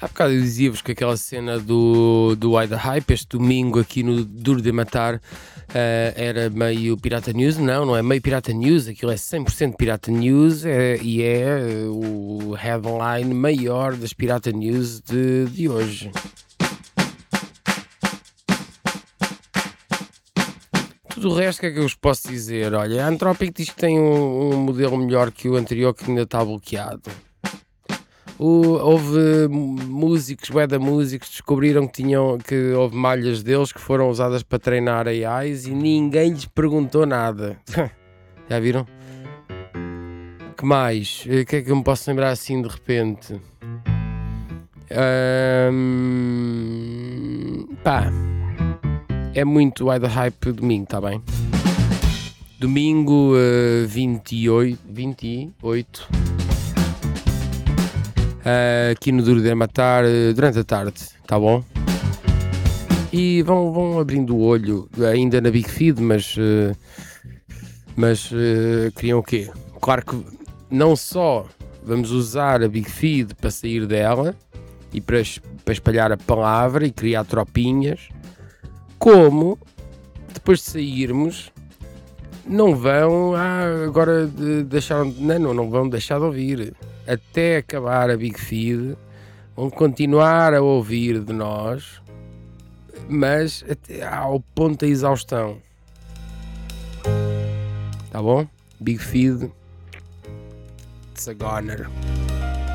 Há bocado eu dizia-vos que aquela cena do Why the Hype, este domingo aqui no Duro de Matar, era meio Pirata News. Não é meio Pirata News, aquilo é 100% Pirata News e é o headline maior das Pirata News de hoje. Tudo o resto, o que é que eu vos posso dizer? Olha, a Anthropic diz que tem um modelo melhor que o anterior que ainda está bloqueado. Houve músicos, músicos, descobriram que houve malhas deles que foram usadas para treinar AIs e ninguém lhes perguntou nada. Já viram? Que mais? O que é que eu me posso lembrar assim de repente? É muito Why the Hype domingo, tá bem? Domingo 28 aqui no Duro de Matar durante a tarde, tá bom? E vão abrindo o olho ainda na Big Feed, mas queriam o quê? Claro que não só vamos usar a Big Feed para sair dela e para espalhar a palavra e criar tropinhas, como depois de sairmos não vão agora não vão deixar de ouvir até acabar a Big Feed, vão continuar a ouvir de nós, mas até ao ponto da exaustão, tá bom? Big Feed, it's a goner.